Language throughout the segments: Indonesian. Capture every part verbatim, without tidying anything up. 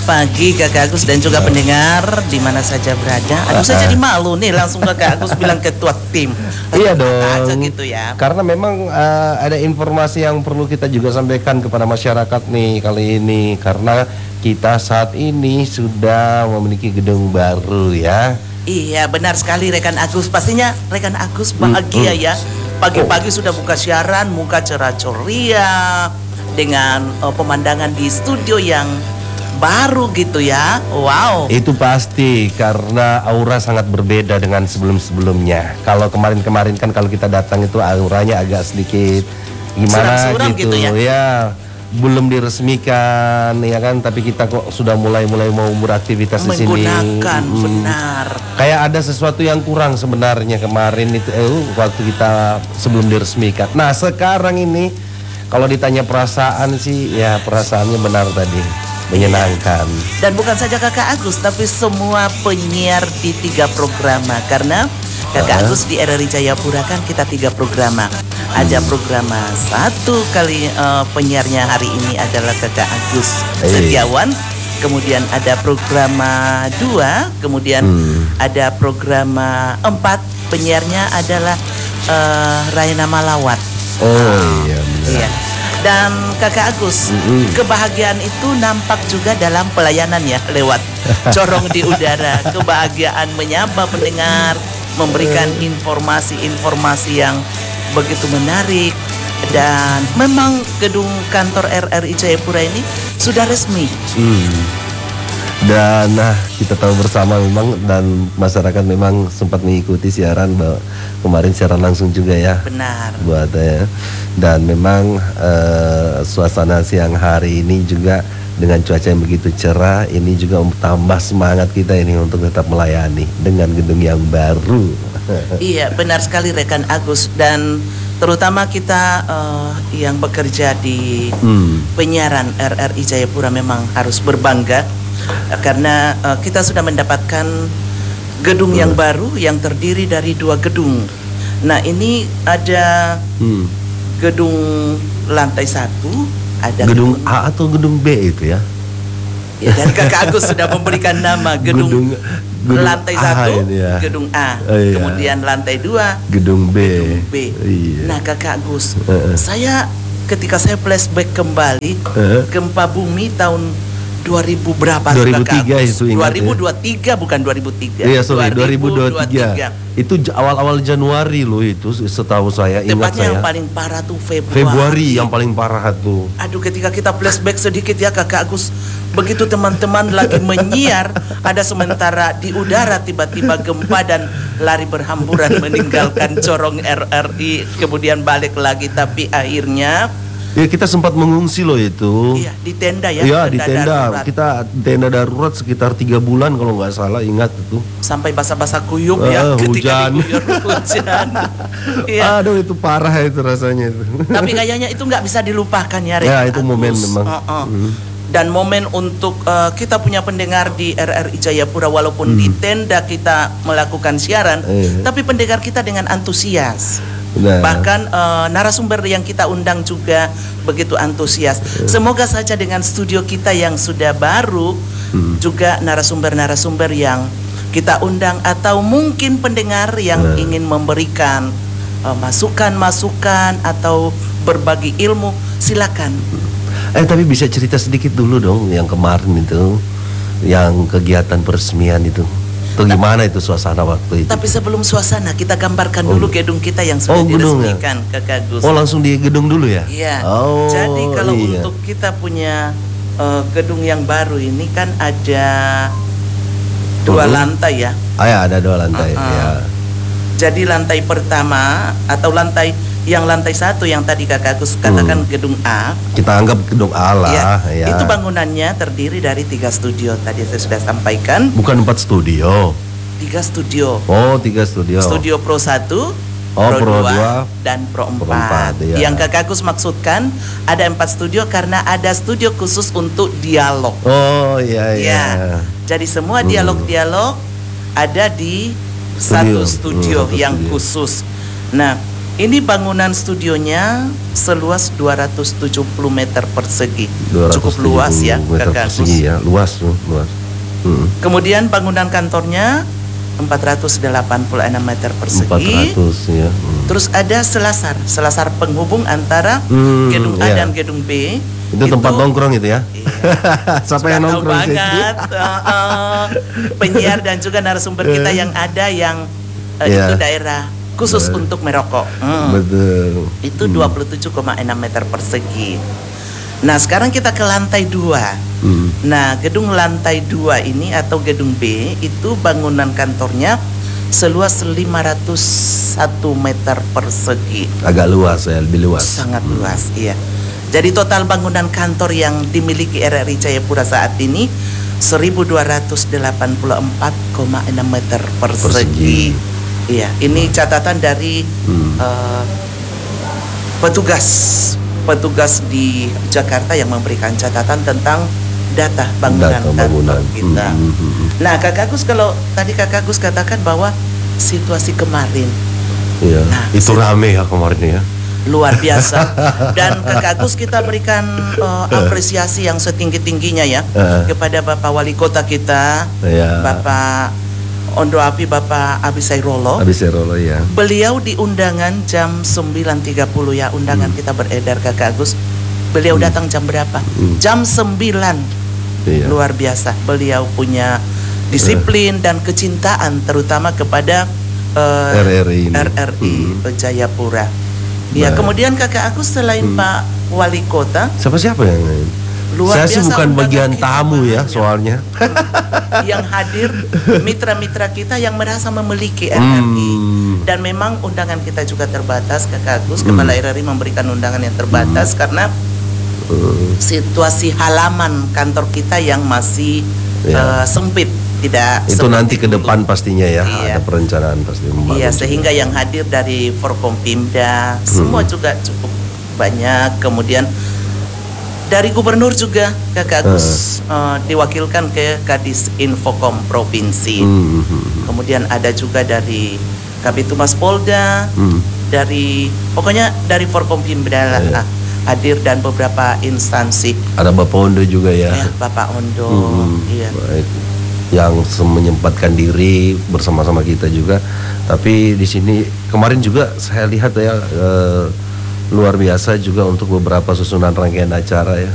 pagi Kakak Agus dan juga pendengar di mana saja berada. Aduh, saya jadi malu nih langsung Kakak Agus bilang ketua tim. Iya dong. Aja gitu ya. Karena memang uh, ada informasi yang perlu kita juga sampaikan kepada masyarakat nih kali ini, karena kita saat ini sudah memiliki gedung baru ya. Iya, benar sekali rekan Agus. Pastinya rekan Agus bahagia ya. Pagi-pagi sudah buka siaran, muka cerah ceria dengan uh, pemandangan di studio yang baru gitu ya. Wow. Itu pasti karena aura sangat berbeda dengan sebelum-sebelumnya. Kalau kemarin-kemarin kan kalau kita datang itu auranya agak sedikit gimana Suram-suram gitu, gitu ya. Ya, belum diresmikan ya kan, tapi kita kok sudah mulai-mulai mau beraktivitas di sini. Menggunakan Hmm. benar. Kayak ada sesuatu yang kurang sebenarnya kemarin itu eh, waktu kita sebelum diresmikan. Nah, sekarang ini kalau ditanya perasaan sih ya perasaannya benar tadi. Menyenangkan. Dan bukan saja Kakak Agus, tapi semua penyiar di tiga programa. Karena Kakak uh. Agus di R R I Jayapura kan kita tiga programa. Ada hmm. programa satu kali uh, penyiarnya hari ini adalah Kakak Agus hey. Setiawan. Kemudian ada programa dua, kemudian hmm. ada programa empat, penyiarnya adalah uh, Raina Malawat. Oh iya benar. Iya. Dan Kakak Agus, mm-hmm. kebahagiaan itu nampak juga dalam pelayanan ya, lewat corong di udara. Kebahagiaan menyapa pendengar, memberikan informasi-informasi yang begitu menarik. Dan memang gedung kantor R R I Jayapura ini sudah resmi. Hmm. Dan nah kita tahu bersama memang dan masyarakat memang sempat mengikuti siaran bahwa kemarin siaran langsung juga ya. Benar. Buat ya. Dan memang uh, suasana siang hari ini juga dengan cuaca yang begitu cerah, ini juga tambah semangat kita ini untuk tetap melayani dengan gedung yang baru. Iya, benar sekali rekan Agus, dan terutama kita uh, yang bekerja di hmm. penyiaran R R I Jayapura memang harus berbangga uh, karena uh, kita sudah mendapatkan gedung hmm. yang baru yang terdiri dari dua gedung. Nah, ini ada hmm. gedung lantai satu, ada gedung, gedung A atau gedung B itu ya? Ya, dan Kakak Agus sudah memberikan nama gedung, gedung, gedung lantai A satu, ya. Gedung A, oh, iya. Kemudian lantai dua, gedung B. Gedung B. Iya. Nah, Kakak Agus, uh. saya ketika saya flashback kembali uh. gempa bumi tahun dua ribu berapa? dua ribu tiga itu ingat dua ribu dua puluh tiga ya? Bukan dua ribu tiga. Iya, sorry, dua ribu dua puluh tiga. Itu awal-awal Januari loh itu, setahu saya. Ingat Tepatnya saya. yang paling parah tuh Februari. Februari yang paling parah tuh. Aduh, ketika kita flashback sedikit ya Kakak Agus, begitu teman-teman lagi menyiar, ada sementara di udara tiba-tiba gempa dan lari berhamburan meninggalkan corong R R I, kemudian balik lagi, tapi akhirnya ya kita sempat mengungsi loh itu. Iya, di tenda ya. Iya, di tenda. Darurat. Kita tenda darurat sekitar tiga bulan kalau nggak salah, ingat itu. Sampai basah-basah kuyup uh, ya ketika hujan. hujan. Iya. Aduh, itu parah itu rasanya itu. Tapi kayaknya itu nggak bisa dilupakan ya, ya itu Agus. Momen memang. Uh -uh. Hmm. Dan momen untuk uh, kita punya pendengar di R R I Jayapura, walaupun hmm. di tenda kita melakukan siaran, eh. tapi pendengar kita dengan antusias. Nah. Bahkan uh, narasumber yang kita undang juga begitu antusias. Semoga saja dengan studio kita yang sudah baru hmm. juga narasumber-narasumber yang kita undang atau mungkin pendengar yang nah. ingin memberikan uh, masukan-masukan atau berbagi ilmu, silakan. Eh tapi bisa cerita sedikit dulu dong yang kemarin itu, yang kegiatan peresmian itu. Itu gimana itu suasana waktu itu? Tapi sebelum suasana, kita gambarkan oh. dulu gedung kita yang sudah oh, diresmikan, ya? Kakak Agus. Oh, langsung di gedung dulu ya? Iya. Oh, jadi kalau iya. untuk kita punya uh, gedung yang baru ini kan ada dua uh-huh. lantai ya? Ah ya, ada dua lantai. Uh-huh. Ya. Jadi lantai pertama atau lantai yang lantai satu yang tadi Kakak Agus katakan hmm. gedung A. Kita anggap gedung A lah. Ya, ya. Itu bangunannya terdiri dari tiga studio. Tadi saya sudah sampaikan. Bukan empat studio. Tiga studio. Oh, tiga studio. Studio Pro satu, oh, Pro dua, dan Pro empat. Ya. Yang Kakak Agus maksudkan ada empat studio karena ada studio khusus untuk dialog. Oh iya iya. Ya. Jadi semua dialog-dialog ada di studio. satu studio hmm, yang studio. khusus. Nah, Ini bangunan studionya seluas dua ratus tujuh puluh meter persegi. dua ratus tujuh puluh Cukup luas ya, meter Kakak Agus. persegi ya, luas tuh, luas. Hmm. Kemudian bangunan kantornya empat ratus delapan puluh enam meter persegi. empat ratus ya. Hmm. Terus ada selasar, selasar penghubung antara Hmm, gedung A iya. dan gedung B. Itu, tempat nongkrong itu ya. Iya. Siapa yang Sudah tahu nongkrong sih? banget. uh, uh, penyiar dan juga narasumber kita yang ada yang uh, Iya. itu daerah khusus Betul. untuk merokok. Hmm. Betul. Itu dua puluh tujuh koma enam meter persegi. Nah, sekarang kita ke lantai dua. Hmm. Nah, gedung lantai dua ini atau gedung B itu bangunan kantornya seluas lima ratus satu meter persegi. Agak luas ya, lebih luas. Sangat luas, iya. Jadi total bangunan kantor yang dimiliki R R I Jayapura saat ini seribu dua ratus delapan puluh empat koma enam meter persegi. Persegi. Iya, ini catatan dari Hmm. uh, petugas petugas di Jakarta yang memberikan catatan tentang data bangunan Data kantor bangunan. kita. Hmm, hmm, hmm. Nah, Kakak Agus, kalau tadi Kakak Agus katakan bahwa situasi kemarin Iya. Nah, Itu situ- rame ya kemarin ya. luar biasa, dan Kakak Agus kita berikan uh, apresiasi yang setinggi-tingginya ya Eh. kepada Bapak Wali Kota kita, Iya. Bapak Ondo Api, Bapak Abisai Rolo. Habis ya Rolo ya. Beliau di undangan jam sembilan tiga puluh ya, undangan kita beredar, Kakak Agus. Beliau datang jam berapa? Hmm. Jam sembilan. Iya. Luar biasa. Beliau punya disiplin dan kecintaan terutama kepada eh, R R I ini. R R I Hmm. Jayapura. Ya, Baik. kemudian Kakak Agus selain Hmm. Pak Wali Kota, Siapa-siapa yang luar Saya sih biasa bukan undangan bagian kita tamu ya banyak. soalnya. yang hadir mitra-mitra kita yang merasa memiliki R R I. Hmm. Dan memang undangan kita juga terbatas, Kakak Agus. Hmm. Kepala R R I memberikan undangan yang terbatas karena Hmm. situasi halaman kantor kita yang masih Ya. eh, sempit, tidak Itu seperti nanti ke dulu. depan pastinya ya, Iya. ada perencanaan pasti membangun Iya, juga. sehingga yang hadir dari Forkompimda semua juga cukup banyak. Kemudian dari gubernur juga, Kakak Agus eh, diwakilkan ke Kadis Infokom Provinsi. Hmm, hmm, hmm. Kemudian ada juga dari Kabid Humas Polda, Hmm. dari pokoknya dari Forkompimda lah, Iya. ah, hadir, dan beberapa instansi. Ada Bapak Ondo juga ya. Ya, Bapak Ondo, Hmm, iya. baik. Yang se- menyempatkan diri bersama-sama kita juga. Tapi di sini kemarin juga saya lihat ya eh, luar biasa juga untuk beberapa susunan rangkaian acara ya.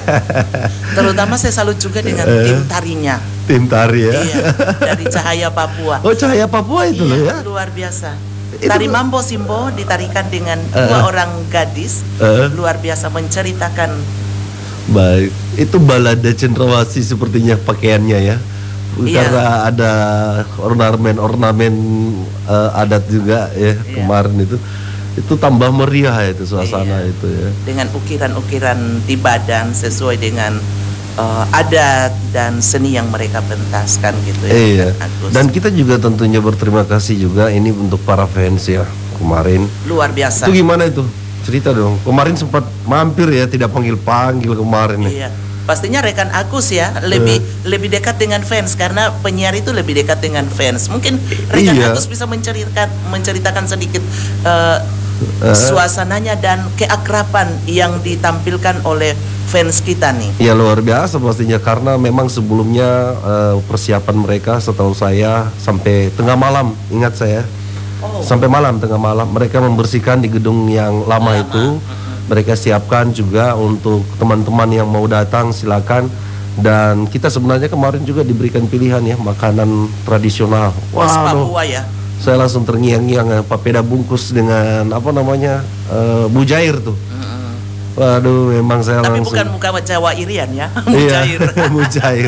Terutama saya salut juga dengan tim tarinya. Tim tari ya. Iya, dari Cahaya Papua. Oh, Cahaya Papua itu loh ya. Iya, luar biasa. Itu- Tari Mambo Simbo ditarikan dengan dua orang gadis, Eh. luar biasa menceritakan. Baik, itu balada cendrawasih sepertinya pakaiannya ya. Iya. Karena ada ornamen-ornamen eh, adat juga ya Iya. kemarin itu. Itu tambah meriah itu suasana Iya. itu ya. Dengan ukiran-ukiran di badan sesuai dengan uh, adat dan seni yang mereka pentaskan gitu ya. Iya. Agus. Dan kita juga tentunya berterima kasih juga ini untuk para fans ya kemarin. luar biasa. Itu gimana itu? Cerita dong. Kemarin sempat mampir ya, tidak panggil-panggil kemarin nih. Iya. Pastinya rekan Agus ya lebih Eh. lebih dekat dengan fans karena penyiar itu lebih dekat dengan fans. Mungkin rekan Iya. Agus bisa menceritakan menceritakan sedikit uh, Eh. suasananya dan keakraban yang ditampilkan oleh fans kita nih. Ya luar biasa pastinya karena memang sebelumnya eh, persiapan mereka setahu saya sampai tengah malam, ingat saya. Oh. Sampai malam, tengah malam mereka membersihkan di gedung yang lama, Lama. itu. Mereka siapkan juga untuk teman-teman yang mau datang silakan. Dan kita sebenarnya kemarin juga diberikan pilihan ya makanan tradisional. Khas Waduh, Papua ya. saya langsung terngiang-ngiang ya, papeda bungkus dengan apa namanya eh, mujair tuh. Waduh, memang saya Tapi langsung. bukan muka Jawa Irian ya, Iya, mujair. mujair.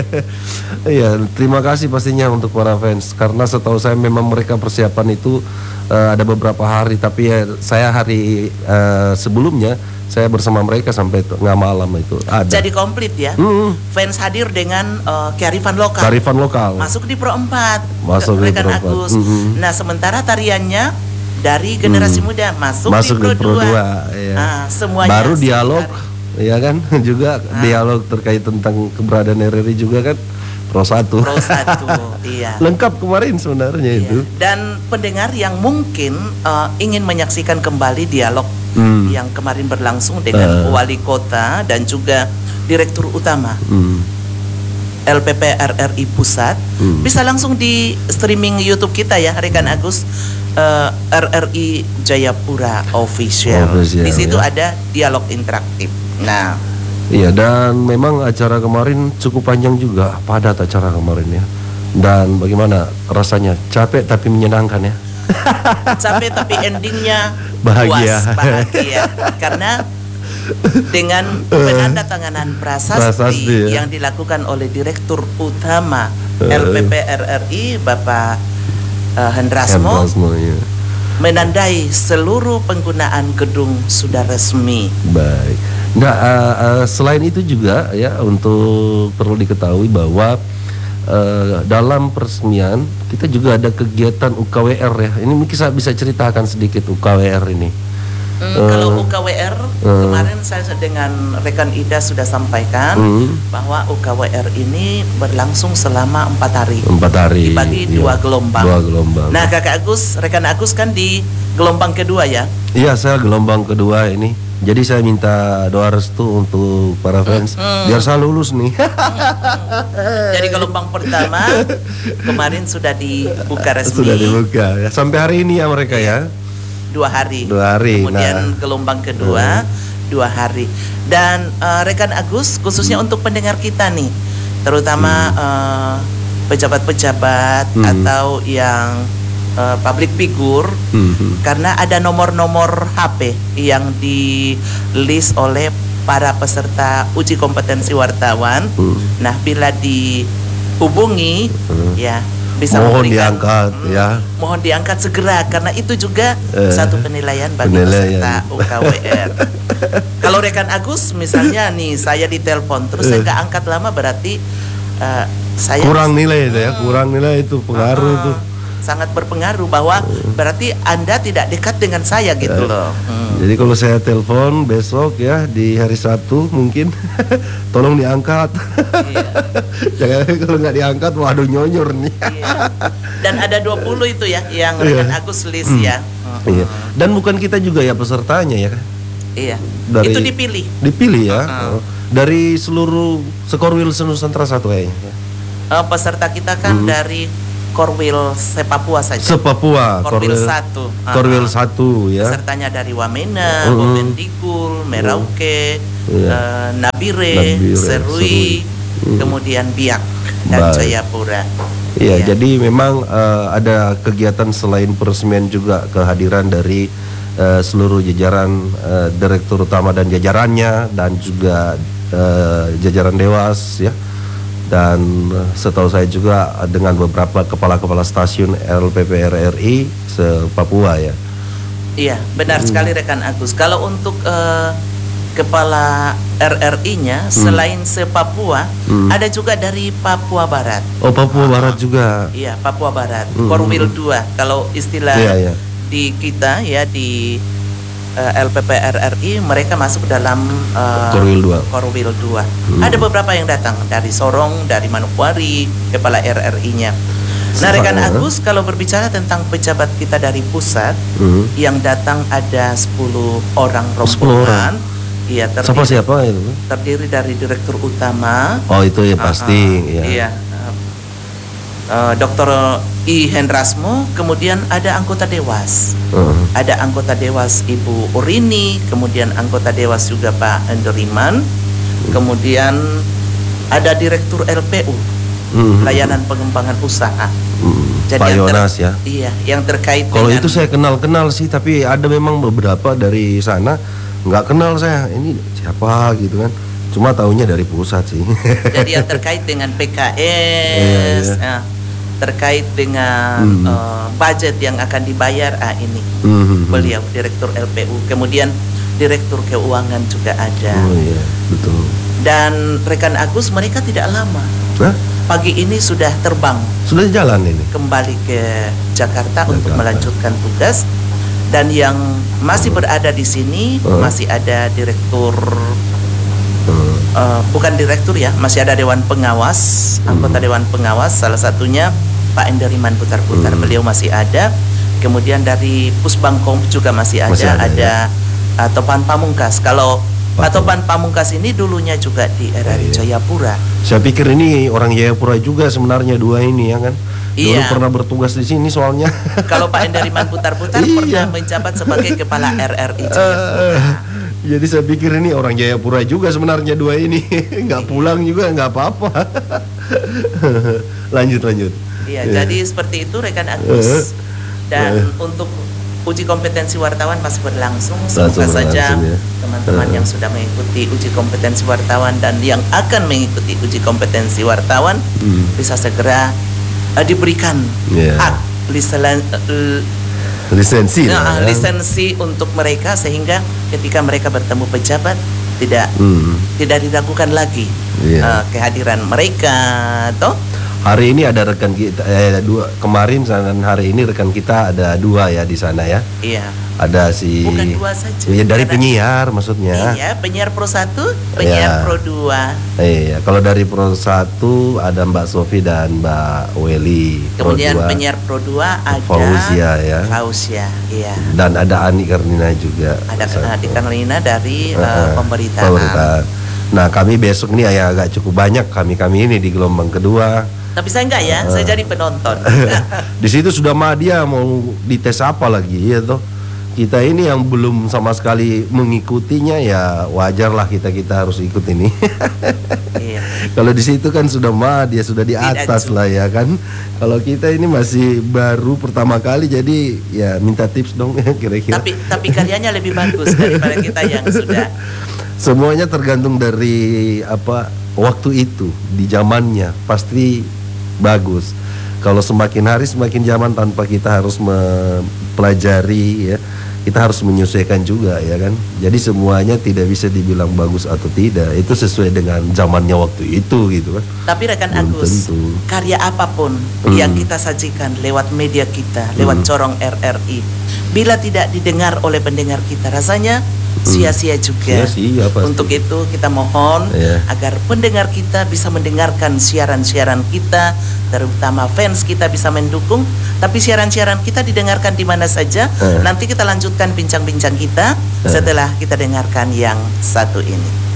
Iya, terima kasih pastinya untuk para fans karena setahu saya memang mereka persiapan itu eh, ada beberapa hari, tapi ya saya hari eh, sebelumnya saya bersama mereka sampai tengah malam itu ada. Jadi komplit ya. Hmm, Fans hadir dengan eh, kearifan lokal. kearifan lokal. Masuk di Pro empat. Masuk di rekan Pro empat. Agus. Mhm. Nah, sementara tariannya dari generasi muda masuk, Masuk di Pro, di Pro dua. dua, iya. Ah, semuanya Baru dialog, sekitar- ya kan, juga dialog terkait tentang keberadaan R R I juga kan Pro satu. Pro satu, iya. Lengkap kemarin sebenarnya Iya. itu. Dan pendengar yang mungkin uh, ingin menyaksikan kembali dialog Hmm. yang kemarin berlangsung dengan Uh. wali kota dan juga direktur utama Hmm. L P P R R I Pusat, Hmm. bisa langsung di streaming YouTube kita ya, rekan Agus, uh, R R I Jayapura Official. Official, Di situ ya. ada dialog interaktif. Nah, Iya, dan memang acara kemarin cukup panjang juga, padat acara kemarin ya. Dan bagaimana rasanya? Capek tapi menyenangkan ya. capek tapi endingnya Bahagia. puas, bahagia. Karena dengan penandatanganan prasasti, Prasasti, ya. yang dilakukan oleh Direktur Utama Uh. L P P R R I Bapak uh, Hendrasmo, Hendrasmo, ya. menandai seluruh penggunaan gedung sudah resmi. Baik. Nah, uh, uh, selain itu juga ya, untuk perlu diketahui bahwa uh, dalam peresmian kita juga ada kegiatan U K W R ya. Ini mungkin saya bisa ceritakan sedikit U K W R ini. Hmm, Uh, kalau U K W R uh, kemarin saya dengan rekan Ida sudah sampaikan hmm. bahwa U K W R ini berlangsung selama empat hari. Empat hari. Dibagi iya. dua gelombang. Dua gelombang. Nah, Kakak Agus, rekan Agus kan di gelombang kedua ya. Iya, saya gelombang kedua ini. Jadi saya minta doa restu untuk para fans Hmm. biar saya lulus nih. Jadi gelombang pertama kemarin sudah dibuka resmi. Sudah dibuka ya. Sampai hari ini ya mereka ya. Dua hari. Dua hari. Kemudian Nah. gelombang kedua dua hari. Dan uh, rekan Agus, khususnya Hmm. untuk pendengar kita nih, terutama uh, pejabat-pejabat Hmm. atau yang uh, public figure, Hmm. karena ada nomor-nomor H P yang di list oleh para peserta uji kompetensi wartawan. Hmm. Nah, bila dihubungi, Hmm. ya bisa Mohon memberikan, diangkat, hmm, ya. mohon diangkat segera karena itu juga Eh, satu penilaian bagi penilaian. peserta U K W R. Kalau rekan Agus misalnya nih, saya ditelepon terus saya Eh. nggak angkat lama, berarti eh, saya Kurang nilai itu ya, kurang nilai itu pengaruh Ah, tuh. sangat berpengaruh bahwa berarti Anda tidak dekat dengan saya gitu loh. Hmm. Jadi kalau saya telepon besok ya di hari Sabtu mungkin tolong diangkat. Iya. Jangan kalau nggak diangkat waduh nyonyor nih. Iya. Dan ada dua puluh itu ya yang Iya. rekan Agus list ya. Hmm. Iya. Dan bukan kita juga ya pesertanya ya kan. Iya. Dari- Itu dipilih. Dipilih ya. Uh-uh. Oh. Dari seluruh Sekorwil Nusantara satu kayaknya. Eh, peserta kita kan Hmm. dari Korwil Sepapua saja. Sepapua, Korwil satu. Ah, Korwil ah. satu ya. Pesertanya dari Wamena, Mm-mm. Bovendigul, Merauke, Iya. eh, Nabire, Nabire, Serui, Serui. Mm. kemudian Biak dan Baik. Jayapura. Iya, Iya. jadi memang eh, ada kegiatan selain peresmian juga kehadiran dari eh, seluruh jajaran eh, direktur utama dan jajarannya dan juga eh, jajaran dewas ya. Dan eh, setahu saya juga dengan beberapa kepala-kepala stasiun L P P R R I se-Papua ya. Iya, benar sekali rekan Agus. Kalau untuk eh, kepala R R I-nya selain se-Papua, Hmm. ada juga dari Papua Barat. Oh, Papua Barat juga. Iya, Papua Barat. Hmm. Korwil dua kalau istilah Iya, iya. di kita ya di eh, L P P R R I, mereka masuk dalam eh, Korwil dua. Korwil dua. Hmm. Ada beberapa yang datang dari Sorong, dari Manokwari, kepala R R I-nya. Nah, rekan Sebenarnya. Agus, kalau berbicara tentang pejabat kita dari pusat, Hmm. yang datang ada sepuluh orang sepuluh orang. rombongan. Iya, Siapa terdiri, siapa itu? terdiri dari direktur utama. Oh, itu ya pasti Ah, ah, ya. Iya. Uh, Doktor I Hendrasmo, kemudian ada anggota dewas. Heeh. Ada anggota dewas Ibu Urini, kemudian anggota dewas juga Pak Enderiman, kemudian ada direktur L P U, Hmm. layanan pengembangan usaha. Hmm. Jadi Pak yang ter- Yonas ya. Iya, yang terkait Kalau dengan itu saya kenal-kenal sih, tapi ada memang beberapa dari sana nggak kenal saya. Ini siapa gitu kan? Cuma taunya dari pusat sih. jadi yang terkait dengan P K S, Iya, iya. nah, terkait dengan Hmm. uh, budget yang akan dibayar, ah ini Hmm. beliau direktur L P U, kemudian direktur keuangan juga ada. Oh iya, betul. Dan rekan Agus, mereka tidak lama. Hah? Pagi ini sudah terbang Sudah jalan ini. kembali ke Jakarta untuk Jakarta. melanjutkan tugas. Dan yang masih berada di sini Hmm. masih ada direktur Hmm. uh, bukan direktur ya, masih ada dewan pengawas, anggota Hmm. dewan pengawas, salah satunya Pak Enderiman Putar-Putar, Hmm. beliau masih ada. Kemudian dari Pusbangkom juga masih ada, Masih ada, ada uh, Topan Pamungkas. Kalau Pak Pak Topan Pamungkas ini dulunya juga di R R I Iya. Jayapura. Saya pikir ini orang Jayapura juga sebenarnya dua ini ya kan. Dulu Iya. pernah bertugas di sini soalnya. Kalau Pak Enderiman Putar-Putar Iya. pernah menjabat sebagai kepala R R I Jayapura. Jadi saya pikir ini orang Jayapura juga sebenarnya dua ini. Nggak pulang juga nggak apa-apa. lanjut lanjut. Iya, Iya. jadi seperti itu rekan Agus. Dan Eh. untuk uji kompetensi wartawan masih berlangsung. Langsung Semoga saja berlangsung, ya. teman-teman Eh. yang sudah mengikuti uji kompetensi wartawan dan yang akan mengikuti uji kompetensi wartawan Hmm. bisa segera eh, diberikan Iya. hak liselen- eh, Lisensi lah, nah, ya. lisensi untuk mereka sehingga ketika mereka bertemu pejabat tidak Hmm. tidak diragukan lagi Iya. eh, kehadiran mereka, toh. Hari ini ada rekan kita eh, dua kemarin dan hari ini rekan kita ada dua ya di sana ya. Iya. Ada si Bukan dua saja. Ya, dari Karena- penyiar maksudnya. Iya, penyiar Pro satu, penyiar Iya. Pro dua. Iya, kalau dari Pro satu ada Mbak Sofi dan Mbak Weli. Pro Kemudian dua, penyiar Pro dua ada Fauzia ya. Fauzia, iya. Dan ada Ani Karnina juga. Ada Satu. Adik Karlina dari Eh, eh, eh, pemberitaan. pemberitaan. Nah, kami besok nih ya agak cukup banyak kami-kami ini di gelombang kedua. Tapi saya enggak ya, saya jadi penonton. Di situ sudah Madia mau dites apa lagi ya toh. Kita ini yang belum sama sekali mengikutinya ya wajar lah kita kita harus ikut ini. Iya. Kalau di situ kan sudah mah dia sudah di Tidak atas juga. lah ya kan. Kalau kita ini masih baru pertama kali jadi ya minta tips dong kira-kira. Tapi tapi karyanya lebih bagus daripada kita yang sudah. Semuanya tergantung dari apa waktu itu di zamannya pasti bagus. Kalau semakin hari semakin zaman tanpa kita harus mempelajari ya, kita harus menyesuaikan juga ya kan. Jadi semuanya tidak bisa dibilang bagus atau tidak. Itu sesuai dengan zamannya waktu itu gitu kan. Tapi rekan Belum Agus, tentu. karya apapun Hmm. yang kita sajikan lewat media kita, lewat Hmm. corong R R I, bila tidak didengar oleh pendengar kita, rasanya sia-sia juga. Sia-sia pasti. Untuk itu kita mohon Iya. agar pendengar kita bisa mendengarkan siaran-siaran kita, terutama fans kita bisa mendukung. Tapi siaran-siaran kita didengarkan di mana saja. Eh. Nanti kita lanjutkan bincang-bincang kita Eh. setelah kita dengarkan yang satu ini.